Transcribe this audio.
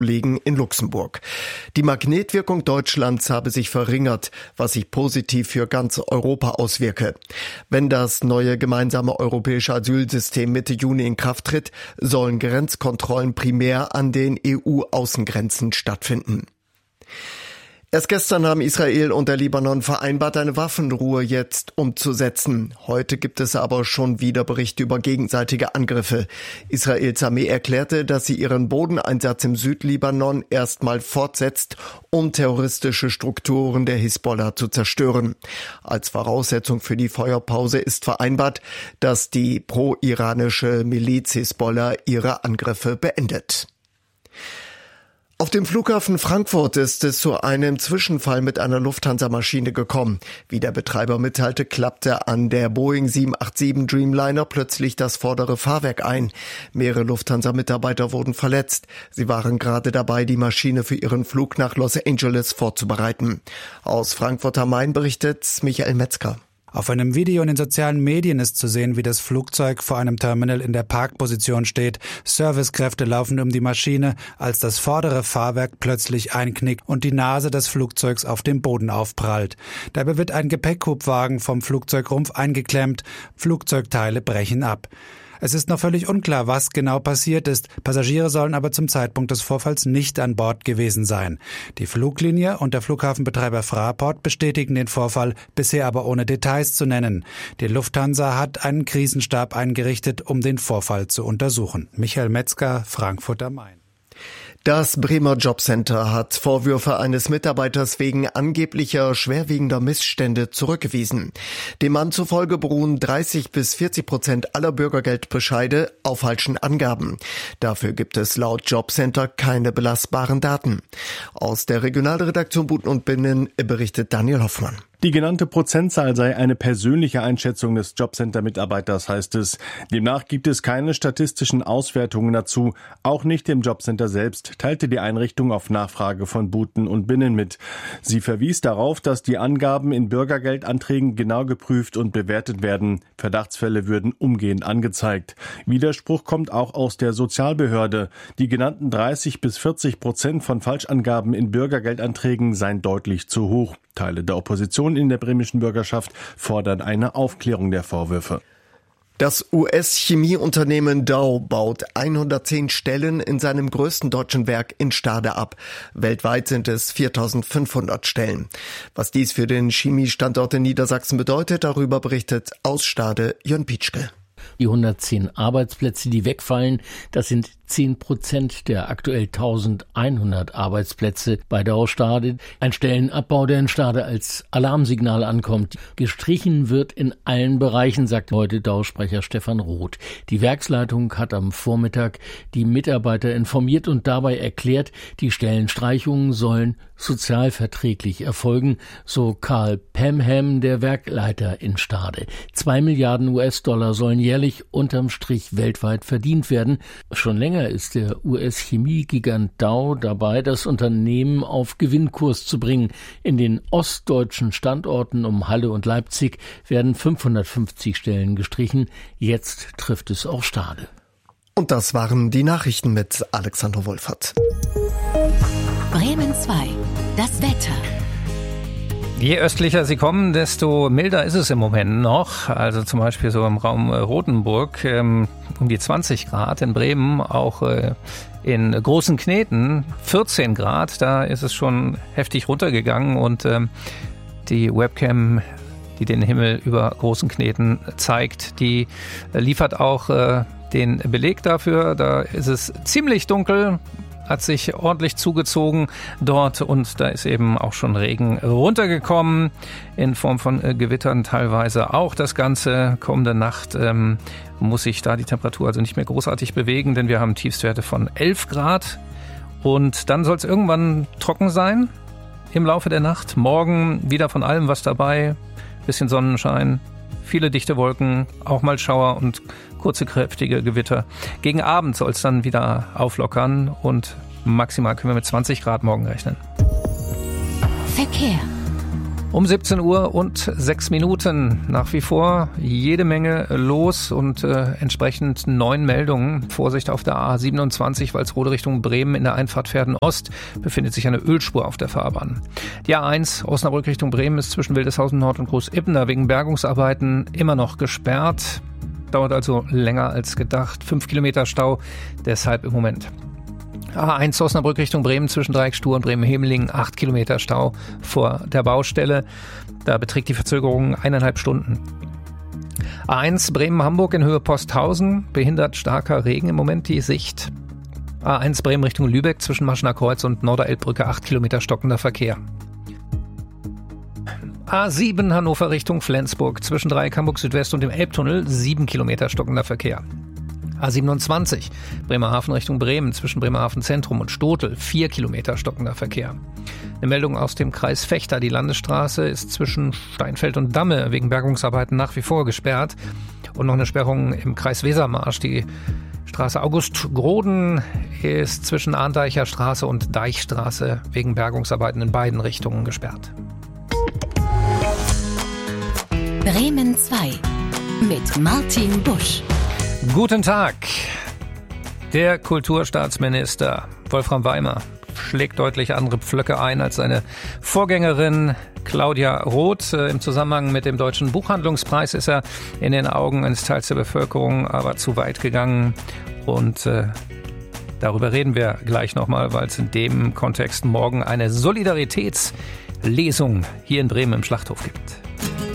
liegen in Luxemburg. Die Magnetwirkung Deutschlands habe sich verringert, was sich positiv für ganz Europa auswirke. Wenn das neue gemeinsame europäische Asylsystem Mitte Juni in Kraft tritt, sollen Grenzkontrollen primär an den EU-Außengrenzen stattfinden. Erst gestern haben Israel und der Libanon vereinbart, eine Waffenruhe jetzt umzusetzen. Heute gibt es aber schon wieder Berichte über gegenseitige Angriffe. Israels Armee erklärte, dass sie ihren Bodeneinsatz im Südlibanon erstmal fortsetzt, um terroristische Strukturen der Hisbollah zu zerstören. Als Voraussetzung für die Feuerpause ist vereinbart, dass die pro-iranische Miliz Hisbollah ihre Angriffe beendet. Auf dem Flughafen Frankfurt ist es zu einem Zwischenfall mit einer Lufthansa-Maschine gekommen. Wie der Betreiber mitteilte, klappte an der Boeing 787 Dreamliner plötzlich das vordere Fahrwerk ein. Mehrere Lufthansa-Mitarbeiter wurden verletzt. Sie waren gerade dabei, die Maschine für ihren Flug nach Los Angeles vorzubereiten. Aus Frankfurt am Main berichtet Michael Metzger. Auf einem Video in den sozialen Medien ist zu sehen, wie das Flugzeug vor einem Terminal in der Parkposition steht. Servicekräfte laufen um die Maschine, als das vordere Fahrwerk plötzlich einknickt und die Nase des Flugzeugs auf dem Boden aufprallt. Dabei wird ein Gepäckhubwagen vom Flugzeugrumpf eingeklemmt. Flugzeugteile brechen ab. Es ist noch völlig unklar, was genau passiert ist. Passagiere sollen aber zum Zeitpunkt des Vorfalls nicht an Bord gewesen sein. Die Fluglinie und der Flughafenbetreiber Fraport bestätigen den Vorfall, bisher aber ohne Details zu nennen. Die Lufthansa hat einen Krisenstab eingerichtet, um den Vorfall zu untersuchen. Michael Metzger, Frankfurt am Main. Das Bremer Jobcenter hat Vorwürfe eines Mitarbeiters wegen angeblicher schwerwiegender Missstände zurückgewiesen. Dem Mann zufolge beruhen 30-40% aller Bürgergeldbescheide auf falschen Angaben. Dafür gibt es laut Jobcenter keine belastbaren Daten. Aus der Regionalredaktion Buten und Binnen berichtet Daniel Hoffmann. Die genannte Prozentzahl sei eine persönliche Einschätzung des Jobcenter-Mitarbeiters, heißt es. Demnach gibt es keine statistischen Auswertungen dazu. Auch nicht im Jobcenter selbst, teilte die Einrichtung auf Nachfrage von Buten und Binnen mit. Sie verwies darauf, dass die Angaben in Bürgergeldanträgen genau geprüft und bewertet werden. Verdachtsfälle würden umgehend angezeigt. Widerspruch kommt auch aus der Sozialbehörde. Die genannten 30-40% von Falschangaben in Bürgergeldanträgen seien deutlich zu hoch. Teile der Opposition in der bremischen Bürgerschaft fordern eine Aufklärung der Vorwürfe. Das US-Chemieunternehmen Dow baut 110 Stellen in seinem größten deutschen Werk in Stade ab. Weltweit sind es 4.500 Stellen. Was dies für den Chemiestandort in Niedersachsen bedeutet, darüber berichtet aus Stade Jörn Pietschke. Die 110 Arbeitsplätze, die wegfallen, das sind 10% der aktuell 1100 Arbeitsplätze bei Dow Stade. Ein Stellenabbau, der in Stade als Alarmsignal ankommt. Gestrichen wird in allen Bereichen, sagt heute Dow-Sprecher Stefan Roth. Die Werksleitung hat am Vormittag die Mitarbeiter informiert und dabei erklärt, die Stellenstreichungen sollen sozialverträglich erfolgen, so Karl Pamham, der Werkleiter in Stade. 2 Milliarden US-Dollar sollen jährlich unterm Strich weltweit verdient werden. Schon länger ist der US-Chemiegigant Dow dabei, das Unternehmen auf Gewinnkurs zu bringen. In den ostdeutschen Standorten um Halle und Leipzig werden 550 Stellen gestrichen. Jetzt trifft es auch Stade. Und das waren die Nachrichten mit Alexander Wolfert. Bremen 2. Das Wetter. Je östlicher Sie kommen, desto milder ist es im Moment noch. Also zum Beispiel so im Raum Rothenburg um die 20 Grad, in Bremen auch in Großen Kneten 14 Grad. Da ist es schon heftig runtergegangen und die Webcam, die den Himmel über Großen Kneten zeigt, die liefert auch den Beleg dafür. Da ist es ziemlich dunkel, hat sich ordentlich zugezogen dort und da ist eben auch schon Regen runtergekommen in Form von Gewittern teilweise auch. Das Ganze kommende Nacht muss sich da die Temperatur also nicht mehr großartig bewegen, denn wir haben Tiefstwerte von 11 Grad und dann soll es irgendwann trocken sein im Laufe der Nacht. Morgen wieder von allem was dabei, bisschen Sonnenschein, viele dichte Wolken, auch mal Schauer und kurze, kräftige Gewitter. Gegen Abend soll es dann wieder auflockern und maximal können wir mit 20 Grad morgen rechnen. Verkehr. Um 17 Uhr und 6 Minuten. Nach wie vor jede Menge los und entsprechend 9 Meldungen. Vorsicht auf der A27, Walsrode Richtung Bremen in der Einfahrt Verden Ost befindet sich eine Ölspur auf der Fahrbahn. Die A1 Osnabrück Richtung Bremen ist zwischen Wildeshausen Nord und Großippener wegen Bergungsarbeiten immer noch gesperrt. Dauert also länger als gedacht. 5 Kilometer Stau, deshalb im Moment. A1 Osnabrück Richtung Bremen zwischen Dreieckstuhl und Bremen-Hemeling, 8 Kilometer Stau vor der Baustelle. Da beträgt die Verzögerung 1,5 Stunden. A1 Bremen-Hamburg in Höhe Posthausen, behindert starker Regen im Moment die Sicht. A1 Bremen Richtung Lübeck zwischen Maschener Kreuz und Norderelbbrücke, 8 Kilometer stockender Verkehr. A7 Hannover Richtung Flensburg zwischen Dreieck Hamburg Südwest und dem Elbtunnel, 7 Kilometer stockender Verkehr. A27 Bremerhaven Richtung Bremen zwischen Bremerhaven Zentrum und Stotel, 4 Kilometer stockender Verkehr. Eine Meldung aus dem Kreis Vechta. Die Landesstraße ist zwischen Steinfeld und Damme wegen Bergungsarbeiten nach wie vor gesperrt. Und noch eine Sperrung im Kreis Wesermarsch. Die Straße August Groden ist zwischen Arndeicher Straße und Deichstraße wegen Bergungsarbeiten in beiden Richtungen gesperrt. Bremen 2 mit Martin Busch. Guten Tag. Der Kulturstaatsminister Wolfram Weimer schlägt deutlich andere Pflöcke ein als seine Vorgängerin Claudia Roth. Im Zusammenhang mit dem Deutschen Buchhandlungspreis ist er in den Augen eines Teils der Bevölkerung aber zu weit gegangen. Und darüber reden wir gleich nochmal, weil es in dem Kontext morgen eine Solidaritätslesung hier in Bremen im Schlachthof gibt.